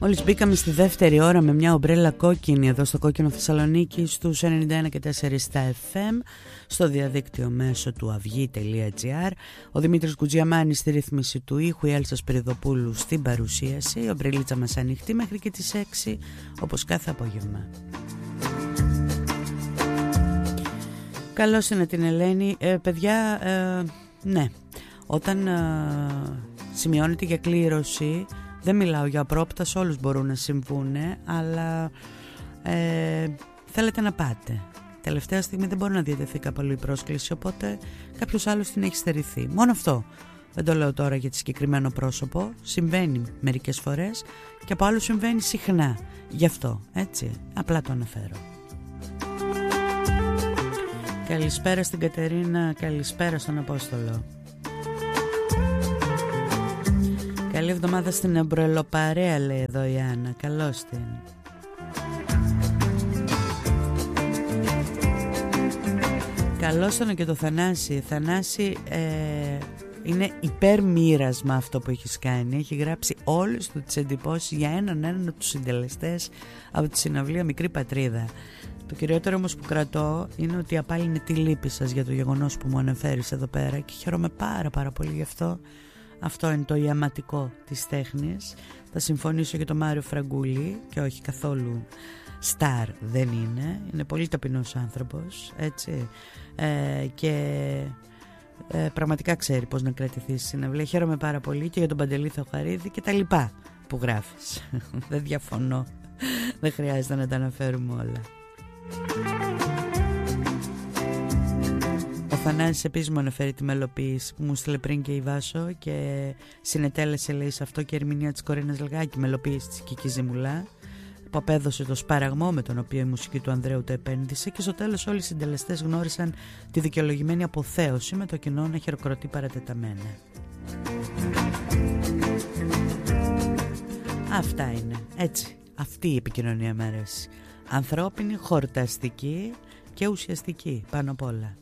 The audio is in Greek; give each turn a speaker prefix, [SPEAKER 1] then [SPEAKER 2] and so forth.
[SPEAKER 1] Μόλις μπήκαμε στη δεύτερη ώρα με μια ομπρέλα κόκκινη εδώ στο Κόκκινο Θεσσαλονίκη στους 91 και 4 στα FM, στο διαδίκτυο μέσω του αυγή.gr. Ο Δημήτρης Κουτζιαμάνης στη ρύθμιση του ήχου, η Έλσα Σπυριδοπούλου στην παρουσίαση. Η ομπρελίτσα μας ανοιχτή μέχρι και τις 6 όπως κάθε απόγευμα. Καλώς είναι την Ελένη. Παιδιά, ναι, όταν σημειώνεται για κλήρωση, δεν μιλάω για απρόπτα, όλους μπορούν να συμβούν, αλλά θέλετε να πάτε. Τελευταία στιγμή δεν μπορεί να διατεθεί κάπου η πρόσκληση, οπότε κάποιος άλλος την έχει στερηθεί. Μόνο αυτό. Δεν το λέω τώρα για τη συγκεκριμένο πρόσωπο. Συμβαίνει μερικές φορές και από άλλους συμβαίνει συχνά. Γι' αυτό, έτσι, απλά το αναφέρω. Καλησπέρα στην Κατερίνα, καλησπέρα στον Απόστολο. Καλή εβδομάδα στην Αμπροελοπαρέα, λέει εδώ η Άννα. Καλώς την. Καλώς τον και το Θανάση. Θανάση, είναι υπερμοίρασμα αυτό που έχεις κάνει. Έχει γράψει όλες του τις εντυπώσεις για έναν από τους συντελεστές από τη συναυλία Μικρή Πατρίδα. Το κυριότερο όμως που κρατώ είναι ότι απάλληλε τη λύπη σας για το γεγονός που μου αναφέρεις εδώ πέρα και χαίρομαι πάρα πολύ γι' αυτό. Αυτό είναι το ιαματικό της τέχνης. Θα συμφωνήσω για τον Μάριο Φραγκούλη και όχι καθόλου στάρ δεν είναι. Είναι πολύ ταπεινός άνθρωπος, έτσι, και πραγματικά ξέρει πώς να κρατηθεί στη συναυλία. Χαίρομαι πάρα πολύ και για τον Παντελή Θεοχαρίδη και τα λοιπά που γράφεις. Δεν διαφωνώ. Δεν χρειάζεται να τα αναφέρουμε όλα. Ο Θανάσης επίσης μου αναφέρει τη μελοποίηση που μου στείλε πριν και η Βάσο και συνετέλεσε, λέει, σε αυτό και η ερμηνεία της Κορίνας Λεγάκη, μελοποίηση της Κική Ζημουλά, που απέδωσε το σπαραγμό με τον οποίο η μουσική του Ανδρέου το επένδυσε, και στο τέλος όλοι οι συντελεστές γνώρισαν τη δικαιολογημένη αποθέωση με το κοινό να χειροκροτεί παρατεταμένα. Αυτά είναι, έτσι, αυτή η επικοινωνία μου αρέσει. Ανθρώπινη, χορταστική και ουσιαστική πάνω απ' όλα.